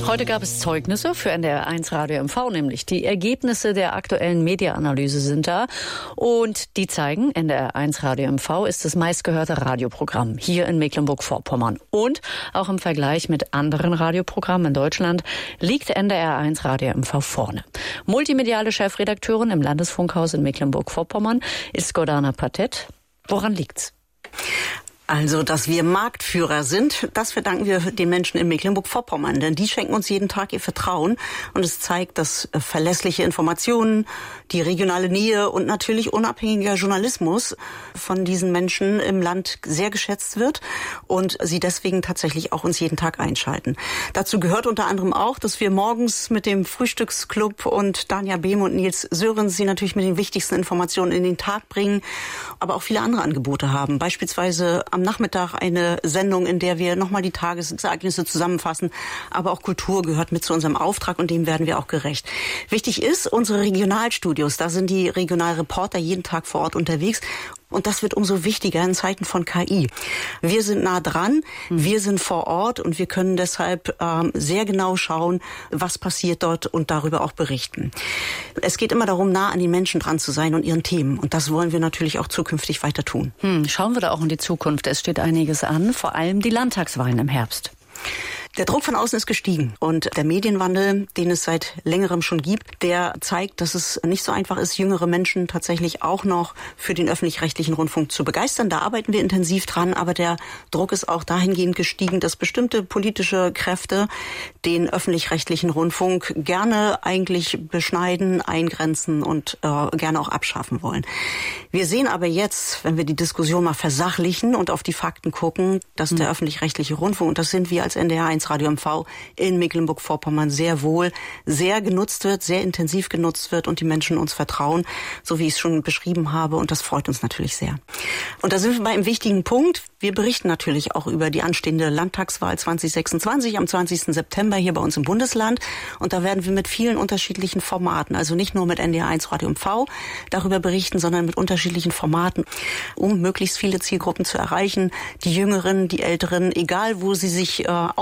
Heute gab es Zeugnisse für NDR1 Radio MV, nämlich die Ergebnisse der aktuellen Mediaanalyse sind da. Und die zeigen, NDR1 Radio MV ist das meistgehörte Radioprogramm hier in Mecklenburg-Vorpommern. Und auch im Vergleich mit anderen Radioprogrammen in Deutschland liegt NDR1 Radio MV vorne. Multimediale Chefredakteurin im Landesfunkhaus in Mecklenburg-Vorpommern ist Gordana Patet. Woran liegt's? Also, dass wir Marktführer sind, das verdanken wir den Menschen in Mecklenburg-Vorpommern. Denn die schenken uns jeden Tag ihr Vertrauen. Und es zeigt, dass verlässliche Informationen, die regionale Nähe und natürlich unabhängiger Journalismus von diesen Menschen im Land sehr geschätzt wird. Und sie deswegen tatsächlich auch uns jeden Tag einschalten. Dazu gehört unter anderem auch, dass wir morgens mit dem Frühstücksclub und Danja Behm und Nils Sörensen sie natürlich mit den wichtigsten Informationen in den Tag bringen. Aber auch viele andere Angebote haben. Beispielsweise am Nachmittag eine Sendung, in der wir nochmal die Tagesereignisse zusammenfassen. Aber auch Kultur gehört mit zu unserem Auftrag und dem werden wir auch gerecht. Wichtig ist, unsere Regionalstudios, da sind die Regionalreporter jeden Tag vor Ort unterwegs. Und das wird umso wichtiger in Zeiten von KI. Wir sind nah dran, wir sind vor Ort und wir können deshalb sehr genau schauen, was passiert dort und darüber auch berichten. Es geht immer darum, nah an den Menschen dran zu sein und ihren Themen. Und das wollen wir natürlich auch zukünftig weiter tun. Schauen wir da auch in die Zukunft. Es steht einiges an, vor allem die Landtagswahlen im Herbst. Der Druck von außen ist gestiegen und der Medienwandel, den es seit längerem schon gibt, der zeigt, dass es nicht so einfach ist, jüngere Menschen tatsächlich auch noch für den öffentlich-rechtlichen Rundfunk zu begeistern. Da arbeiten wir intensiv dran, aber der Druck ist auch dahingehend gestiegen, dass bestimmte politische Kräfte den öffentlich-rechtlichen Rundfunk gerne eigentlich beschneiden, eingrenzen und gerne auch abschaffen wollen. Wir sehen aber jetzt, wenn wir die Diskussion mal versachlichen und auf die Fakten gucken, dass der öffentlich-rechtliche Rundfunk, und das sind wir als NDR1 Radio MV in Mecklenburg-Vorpommern sehr wohl, sehr genutzt wird, sehr intensiv genutzt wird und die Menschen uns vertrauen, so wie ich es schon beschrieben habe. Und das freut uns natürlich sehr. Und da sind wir bei einem wichtigen Punkt. Wir berichten natürlich auch über die anstehende Landtagswahl 2026 am 20. September hier bei uns im Bundesland. Und da werden wir mit vielen unterschiedlichen Formaten, also nicht nur mit NDR1 Radio MV darüber berichten, sondern mit unterschiedlichen Formaten, um möglichst viele Zielgruppen zu erreichen. Die Jüngeren, die Älteren, egal wo sie sich